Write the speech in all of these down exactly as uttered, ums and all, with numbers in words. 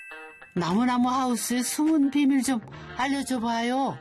나무나무 하우스의 숨은 비밀 좀 알려줘 봐요.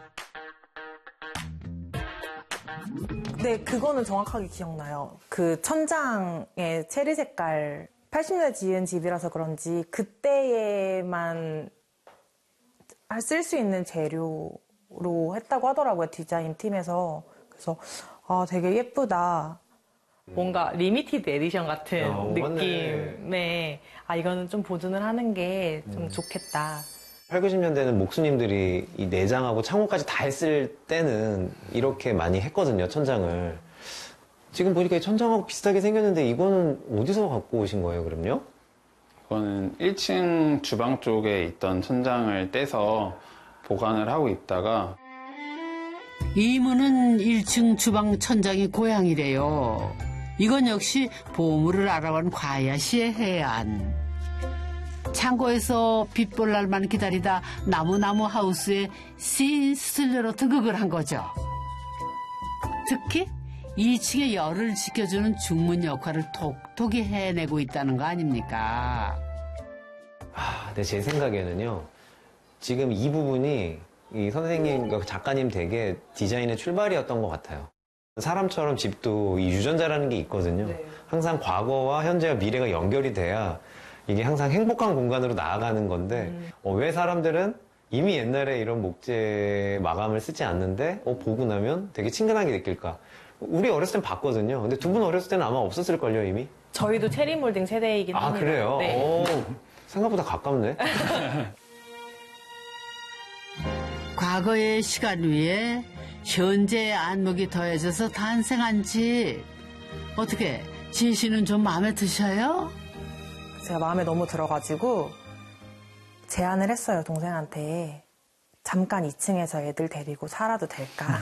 네, 그거는 정확하게 기억나요. 그 천장의 체리 색깔, 팔십 년대 지은 집이라서 그런지 그때에만 쓸 수 있는 재료로 했다고 하더라고요, 디자인 팀에서. 그래서 아, 되게 예쁘다. 뭔가 리미티드 에디션 같은 어, 느낌에 아, 이거는 좀 보존을 하는 게 좀 음. 좋겠다. 팔, 구십 년대는 목수님들이 이 내장하고 창호까지 다 했을 때는 이렇게 많이 했거든요, 천장을. 지금 보니까 천장하고 비슷하게 생겼는데 이거는 어디서 갖고 오신 거예요, 그럼요? 이거는 일 층 주방 쪽에 있던 천장을 떼서 보관을 하고 있다가 이문은 일 층 주방 천장이 고향이래요. 이건 역시 보물을 알아본 과야 씨의 해안. 창고에서 빛볼 날만 기다리다 나무나무 하우스에 씬 스틸러로 등극을 한 거죠. 특히 이 층의 열을 지켜주는 중문 역할을 톡톡히 해내고 있다는 거 아닙니까? 아, 네, 제 생각에는요. 지금 이 부분이 이 선생님, 작가님 댁의 디자인의 출발이었던 것 같아요. 사람처럼 집도 이 유전자라는 게 있거든요. 네. 항상 과거와 현재와 미래가 연결이 돼야 이게 항상 행복한 공간으로 나아가는 건데 음. 어, 왜 사람들은 이미 옛날에 이런 목재 마감을 쓰지 않는데 어, 보고 나면 되게 친근하게 느낄까? 우리 어렸을 땐 봤거든요. 근데 두 분 어렸을 때는 아마 없었을걸요, 이미? 저희도 체리 몰딩 세대이긴 아, 합니다. 아, 그래요? 네. 오, 생각보다 가깝네. 과거의 시간 위에 현재의 안목이 더해져서 탄생한 집. 어떻게, 지희 씨는 좀 마음에 드셔요? 제가 마음에 너무 들어가지고 제안을 했어요, 동생한테. 잠깐 이 층에서 애들 데리고 살아도 될까?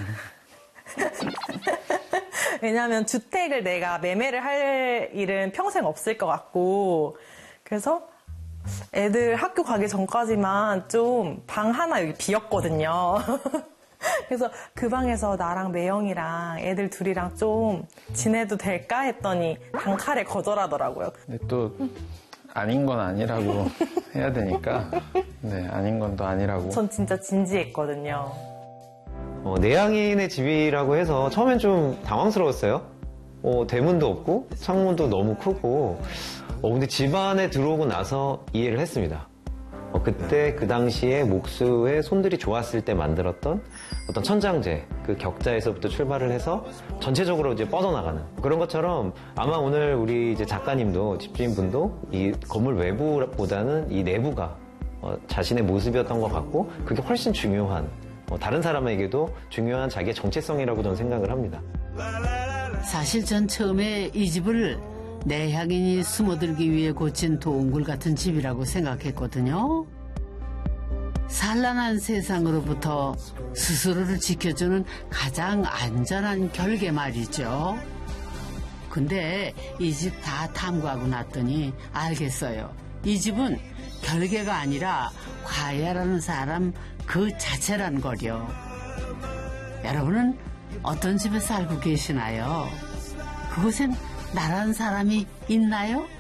왜냐하면 주택을 내가 매매를 할 일은 평생 없을 것 같고, 그래서 애들 학교 가기 전까지만 좀 방 하나 여기 비었거든요. 그래서 그 방에서 나랑 매형이랑 애들 둘이랑 좀 지내도 될까 했더니 단칼에 거절하더라고요. 근데 또 아닌 건 아니라고 해야 되니까 네, 아닌 건 또 아니라고. 전 진짜 진지했거든요. 어, 내향인의 집이라고 해서 처음엔 좀 당황스러웠어요. 어, 대문도 없고 창문도 너무 크고 어, 근데 집 안에 들어오고 나서 이해를 했습니다. 어, 그때 그 당시에 목수의 손들이 좋았을 때 만들었던 어떤 천장재, 그 격자에서부터 출발을 해서 전체적으로 이제 뻗어나가는 그런 것처럼 아마 오늘 우리 이제 작가님도 집주인분도 이 건물 외부보다는 이 내부가 어, 자신의 모습이었던 것 같고 그게 훨씬 중요한 어, 다른 사람에게도 중요한 자기의 정체성이라고 저는 생각을 합니다. 사실 전 처음에 이 집을 내향인이 숨어들기 위해 고친 동굴 같은 집이라고 생각했거든요. 산란한 세상으로부터 스스로를 지켜주는 가장 안전한 결계 말이죠. 근데 이 집 다 탐구하고 났더니 알겠어요. 이 집은 결계가 아니라 과야라는 사람 그 자체란 거려. 여러분은 어떤 집에 살고 계시나요? 그곳엔 나란 사람이 있나요?